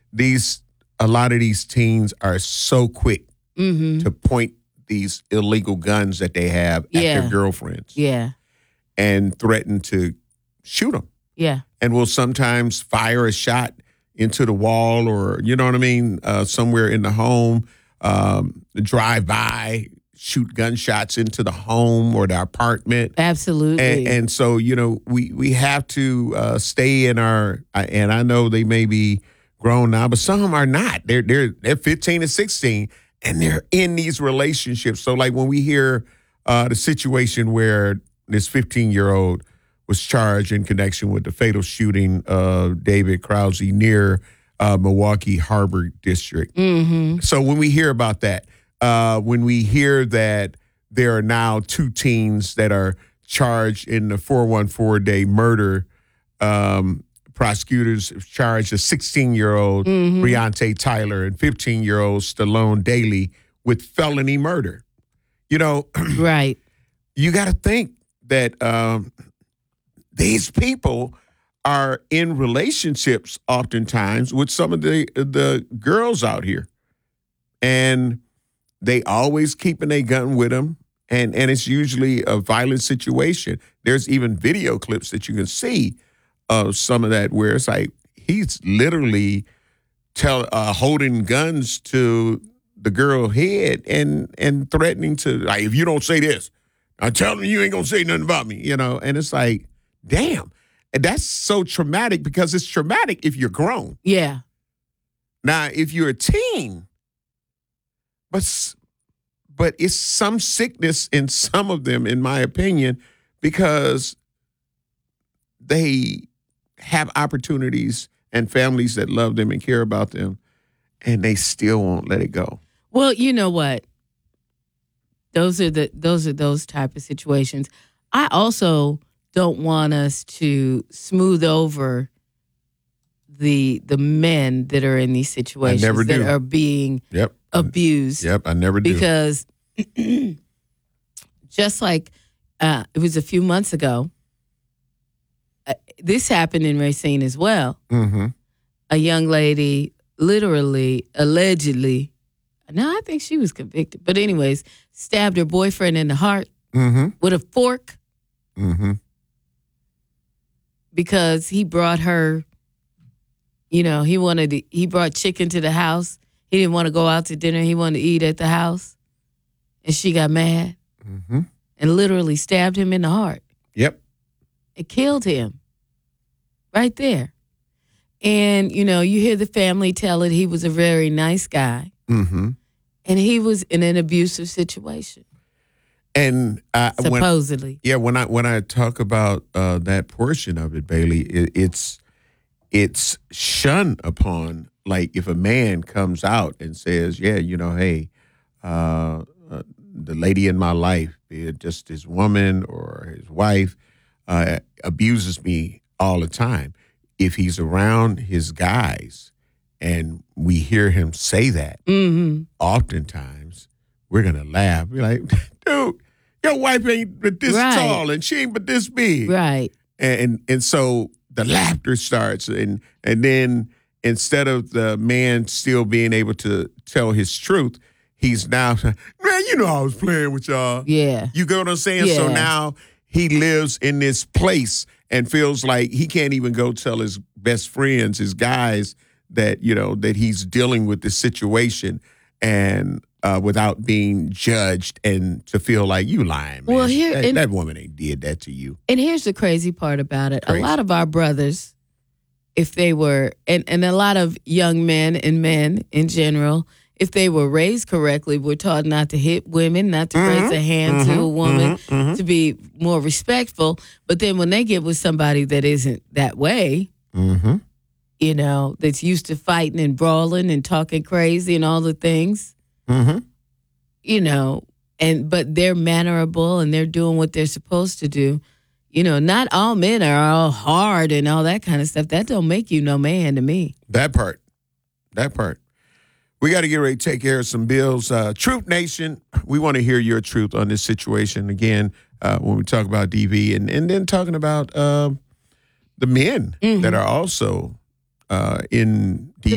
a lot of these teens are so quick Mm-hmm. to point these illegal guns that they have at Yeah. their girlfriends Yeah. and threaten to shoot them, Yeah. and will sometimes fire a shot into the wall, or you know what I mean, somewhere in the home, drive by, shoot gunshots into the home or the apartment. Absolutely. And so, we have to stay in our, and I know they may be grown now, but some of them are not. They're 15 and 16, and they're in these relationships. So like when we hear the situation where this 15-year-old was charged in connection with the fatal shooting of David Krause near Milwaukee Harbor District. Mm-hmm. So when we hear about that, when we hear that there are now 2 teens that are charged in the 414-day murder, prosecutors have charged a 16-year-old Breonna Tyler and 15-year-old Stallone Daly with felony murder. Right. You got to think that these people are in relationships oftentimes with some of the girls out here. And they always keeping a gun with them. And it's usually a violent situation. There's even video clips that you can see of some of that where it's like he's literally holding guns to the girl's head and threatening to, like, if you don't say this, I'm telling you ain't gonna say nothing about me, And it's like, damn. And that's so traumatic because it's traumatic if you're grown. Yeah. Now, if you're a teen, but it's some sickness in some of them, in my opinion, because they have opportunities and families that love them and care about them, and they still won't let it go. Well, you know what? Those are those type of situations. I also don't want us to smooth over the men that are in these situations that are being abused. Yep, I never do. Because just like it was a few months ago, this happened in Racine as well. Mm-hmm. A young lady allegedly, no, I think she was convicted. But anyways, stabbed her boyfriend in the heart with a fork because he brought her, he brought chicken to the house. He didn't want to go out to dinner. He wanted to eat at the house. And she got mad and literally stabbed him in the heart. Yep. It killed him right there. And, you hear the family tell it he was a very nice guy. Mm-hmm. And he was in an abusive situation. And supposedly. When I talk about that portion of it, Bailey, it's shunned upon. Like if a man comes out and says, hey, the lady in my life, be it just his woman or his wife, abuses me all the time. If he's around his guys and we hear him say that, oftentimes we're going to laugh. We're like, dude, your wife ain't but this tall and she ain't but this big. Right. And so the laughter starts. And then instead of the man still being able to tell his truth, he's now, man, I was playing with y'all. Yeah. You get what I'm saying? Yeah. So now he lives in this place and feels like he can't even go tell his best friends, his guys, that, that he's dealing with this situation and without being judged and to feel like you lying, man. Well, that woman ain't did that to you. And here's the crazy part about it. Crazy. A lot of our brothers, if they were, and a lot of young men and men in general, if they were raised correctly, were taught not to hit women, not to raise a hand to a woman, to be more respectful. But then when they get with somebody that isn't that way, that's used to fighting and brawling and talking crazy and all the things, but they're mannerable and they're doing what they're supposed to do. Not all men are all hard and all that kind of stuff. That don't make you no man to me. That part. We got to get ready to take care of some bills. Truth Nation, we want to hear your truth on this situation. Again, when we talk about DV and then talking about the men that are also in DV.